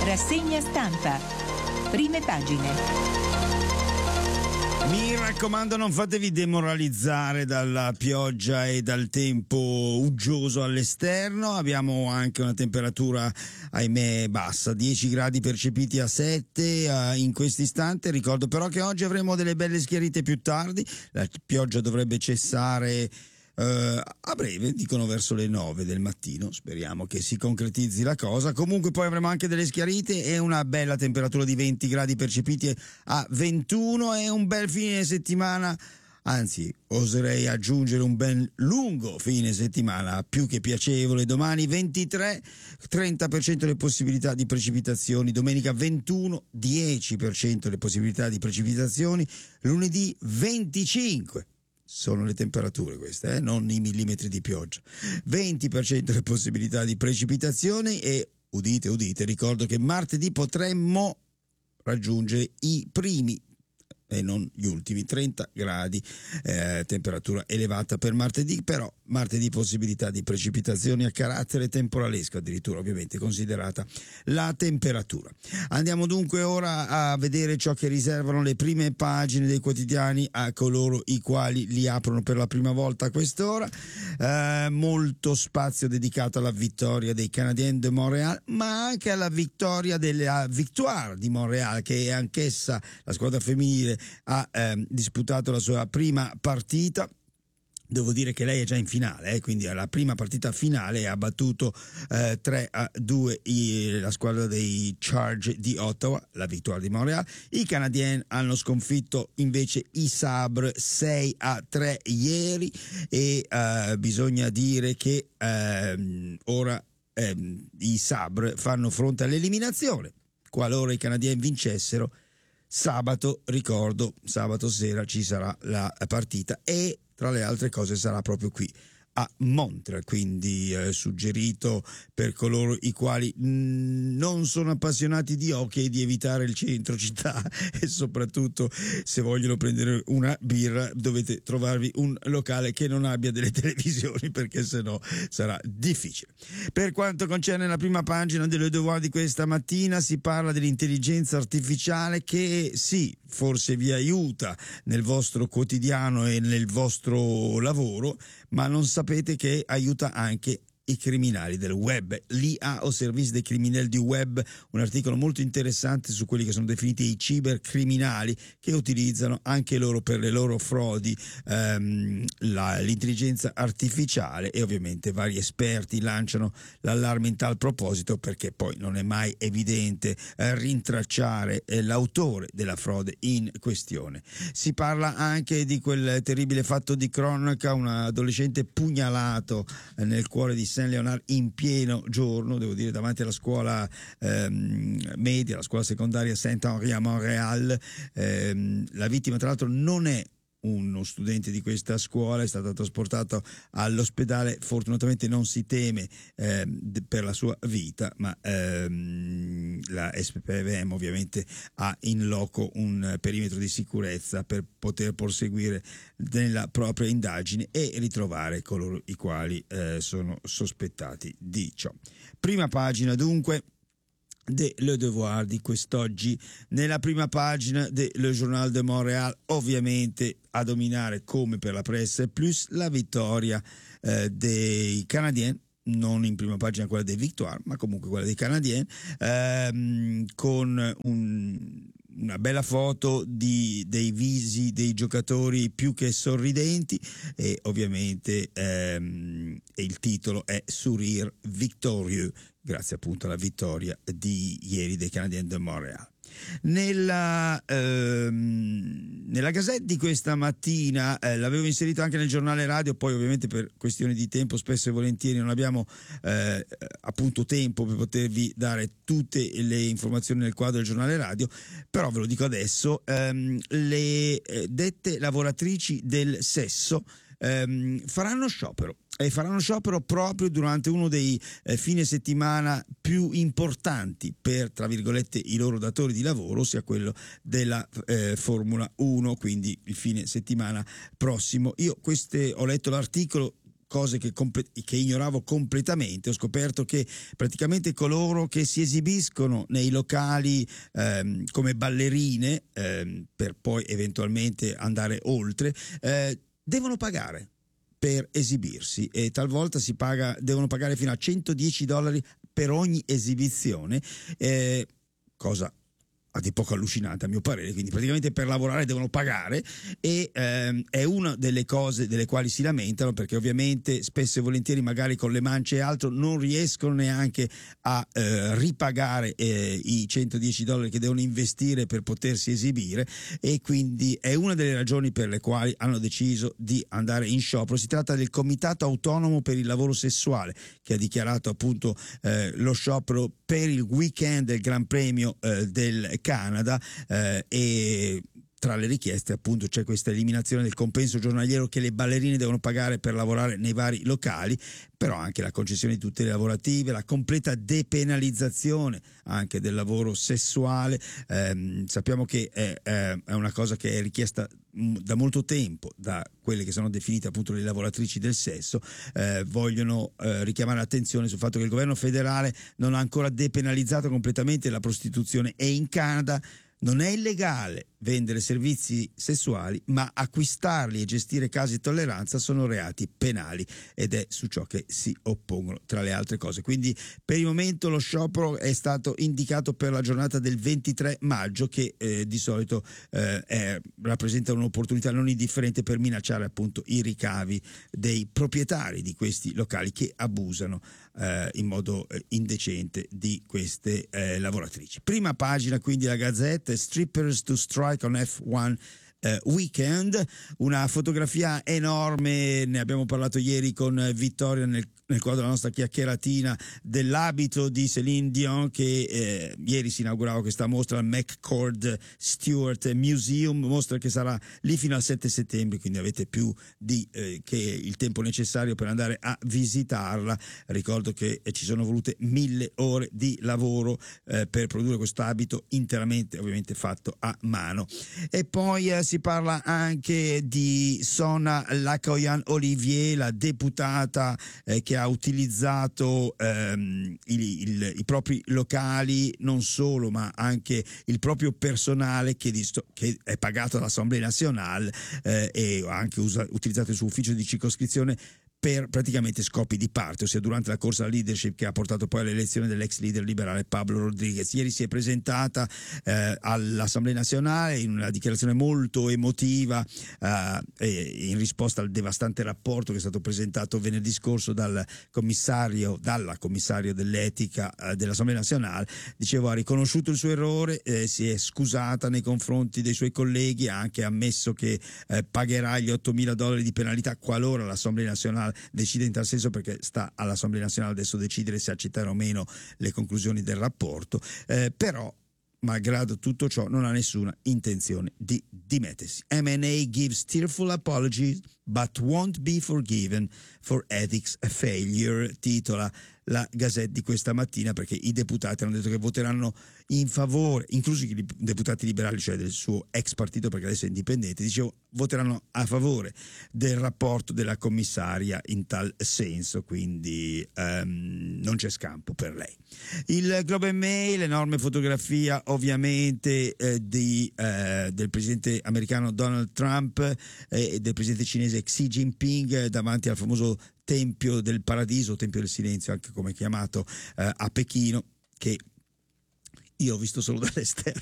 Rassegna stampa. Prime pagine. Mi raccomando, non fatevi demoralizzare dalla pioggia e dal tempo uggioso all'esterno. Abbiamo anche una temperatura, ahimè, bassa, 10 gradi percepiti a 7 in questo istante. Ricordo però che oggi avremo delle belle schiarite più tardi. La pioggia dovrebbe cessare a breve, dicono verso le 9 del mattino. Speriamo che si concretizzi la cosa. Comunque poi avremo anche delle schiarite e una bella temperatura di 20 gradi percepiti a 21 e un bel fine settimana, anzi oserei aggiungere un ben lungo fine settimana più che piacevole. Domani 23, 30% le possibilità di precipitazioni, domenica 21, 10% le possibilità di precipitazioni, lunedì 25. Sono le temperature queste, non i millimetri di pioggia. 20% le possibilità di precipitazioni e, udite, udite, ricordo che martedì potremmo raggiungere i primi e non gli ultimi 30 gradi, temperatura elevata per martedì, però martedì possibilità di precipitazioni a carattere temporalesco, addirittura ovviamente considerata la temperatura. Andiamo dunque ora a vedere ciò che riservano le prime pagine dei quotidiani a coloro i quali li aprono per la prima volta a quest'ora. Molto spazio dedicato alla vittoria dei Canadiens de Montréal, ma anche alla vittoria della Victoire di Montréal, che è anch'essa la squadra femminile ha disputato la sua prima partita. Devo dire che lei è già in finale, quindi alla prima partita finale ha battuto 3-2 la squadra dei Charge di Ottawa, la Victoire di Montréal. I Canadiens hanno sconfitto invece i Sabre 6-3 ieri e bisogna dire che ora i Sabre fanno fronte all'eliminazione. Qualora i Canadiens vincessero, sabato, ricordo, sabato sera ci sarà la partita e tra le altre cose sarà proprio qui a Montreal, quindi suggerito per coloro i quali non sono appassionati di hockey di evitare il centro città e soprattutto se vogliono prendere una birra dovete trovarvi un locale che non abbia delle televisioni, perché sennò sarà difficile. Per quanto concerne la prima pagina dello Devoir di questa mattina, si parla dell'intelligenza artificiale che sì, forse vi aiuta nel vostro quotidiano e nel vostro lavoro, ma non sapete che aiuta anche i criminali del web. L'IA o service dei criminali di web, un articolo molto interessante su quelli che sono definiti i cibercriminali, che utilizzano anche loro per le loro frodi l'intelligenza artificiale, e ovviamente vari esperti lanciano l'allarme in tal proposito, perché poi non è mai evidente rintracciare l'autore della frode in questione. Si parla anche di quel terribile fatto di cronaca, un adolescente pugnalato nel cuore di Saint-Léonard in pieno giorno, devo dire davanti alla scuola media, la scuola secondaria Saint-Henri a Montréal. La vittima tra l'altro non è uno studente di questa scuola, è stato trasportato all'ospedale, fortunatamente non si teme per la sua vita, ma la SPVM ovviamente ha in loco un perimetro di sicurezza per poter proseguire nella propria indagine e ritrovare coloro i quali sono sospettati di ciò. Prima pagina dunque de Le Devoir di quest'oggi. Nella prima pagina de Le Journal de Montréal, ovviamente a dominare come per la Presse Plus la vittoria dei Canadiens, non in prima pagina quella dei Victoire, ma comunque quella dei Canadiens, con una bella foto dei visi dei giocatori più che sorridenti e ovviamente il titolo è Sourire Victorieux, grazie appunto alla vittoria di ieri dei Canadiens de Montréal. Nella Gazette di questa mattina l'avevo inserito anche nel giornale radio, poi ovviamente per questioni di tempo spesso e volentieri non abbiamo appunto tempo per potervi dare tutte le informazioni nel quadro del giornale radio, però ve lo dico adesso. Le dette lavoratrici del sesso faranno sciopero. E faranno sciopero proprio durante uno dei fine settimana più importanti per, tra virgolette, i loro datori di lavoro, ossia quello della Formula 1, quindi il fine settimana prossimo. Io ho letto l'articolo cose che ignoravo completamente. Ho scoperto che praticamente coloro che si esibiscono nei locali come ballerine, per poi eventualmente andare oltre, devono pagare per esibirsi, e talvolta devono pagare fino a $110 per ogni esibizione, cosa a di poco allucinante a mio parere. Quindi praticamente per lavorare devono pagare, e è una delle cose delle quali si lamentano, perché ovviamente spesso e volentieri magari con le mance e altro non riescono neanche a ripagare i $110 che devono investire per potersi esibire, e quindi è una delle ragioni per le quali hanno deciso di andare in sciopero. Si tratta del Comitato Autonomo per il Lavoro Sessuale, che ha dichiarato appunto lo sciopero per il weekend del Gran Premio del Canada, e tra le richieste appunto c'è questa eliminazione del compenso giornaliero che le ballerine devono pagare per lavorare nei vari locali, però anche la concessione di tutele lavorative, la completa depenalizzazione anche del lavoro sessuale. Sappiamo che è una cosa che è richiesta da molto tempo da quelle che sono definite appunto le lavoratrici del sesso. Vogliono richiamare l'attenzione sul fatto che il governo federale non ha ancora depenalizzato completamente la prostituzione, e in Canada non è illegale vendere servizi sessuali, ma acquistarli e gestire case di tolleranza sono reati penali, ed è su ciò che si oppongono, tra le altre cose. Quindi per il momento lo sciopero è stato indicato per la giornata del 23 maggio, che di solito rappresenta un'opportunità non indifferente per minacciare appunto i ricavi dei proprietari di questi locali che abusano in modo indecente di queste lavoratrici. Prima pagina quindi la Gazzetta: Strippers to strike on F1 weekend, una fotografia enorme, ne abbiamo parlato ieri con Vittoria nel quadro della nostra chiacchieratina, dell'abito di Céline Dion, che ieri si inaugurava questa mostra al McCord Stewart Museum, mostra che sarà lì fino al 7 settembre, quindi avete più che il tempo necessario per andare a visitarla. Ricordo che ci sono volute 1000 ore di lavoro per produrre questo abito, interamente ovviamente fatto a mano. E poi si parla anche di Sona Lakoyan Olivier, la deputata che ha utilizzato i propri locali, non solo, ma anche il proprio personale che è pagato dall'Assemblée Nationale, e ha anche utilizzato il suo ufficio di circoscrizione per praticamente scopi di parte, ossia durante la corsa alla leadership che ha portato poi all'elezione dell'ex leader liberale Pablo Rodriguez. Ieri si è presentata all'Assemblea Nazionale in una dichiarazione molto emotiva, in risposta al devastante rapporto che è stato presentato venerdì scorso dalla commissario dell'etica dell'Assemblea Nazionale. Dicevo, ha riconosciuto il suo errore, si è scusata nei confronti dei suoi colleghi, ha anche ammesso che pagherà gli $8.000 di penalità qualora l'Assemblea Nazionale decide in tal senso, perché sta all'Assemblea Nazionale adesso decidere se accettare o meno le conclusioni del rapporto, però malgrado tutto ciò non ha nessuna intenzione di dimettersi. MNA gives tearful apologies but won't be forgiven for ethics failure, titola la Gazzetta di questa mattina, perché i deputati hanno detto che voteranno in favore, inclusi i deputati liberali, cioè del suo ex partito, perché adesso è indipendente, voteranno a favore del rapporto della commissaria in tal senso, quindi non c'è scampo per lei. Il Globe and Mail, enorme fotografia ovviamente del presidente americano Donald Trump e del presidente cinese Xi Jinping davanti al famoso Tempio del Paradiso, Tempio del Silenzio, anche come chiamato, a Pechino, che io ho visto solo dall'esterno.